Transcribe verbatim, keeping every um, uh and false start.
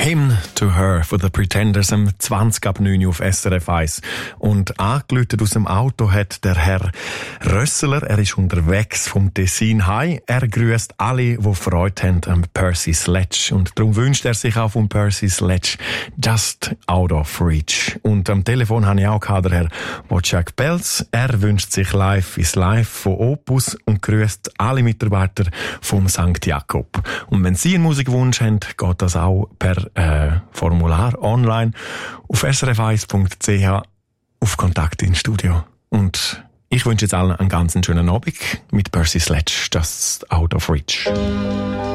Hymn to Her von The Pretenders am zwanzig ab neun auf S R F eins. Und angelötet aus dem Auto hat der Herr Rösseler, er ist unterwegs vom Tessin heim. Er grüßt alle, die Freude haben am Percy Sledge. Und darum wünscht er sich auch vom Percy Sledge Just Out of Reach. Und am Telefon habe ich auch den Herr Wojciech Pelz. Er wünscht sich Live is Live von Opus und grüßt alle Mitarbeiter vom Sankt Jakob. Und wenn Sie einen Musikwunsch haben, geht das auch per äh, Formular online auf s r f eins punkt c h auf Kontakt ins Studio. Und ich wünsche jetzt allen einen ganz schönen Abend mit Percy Sledge, Just Out of Reach.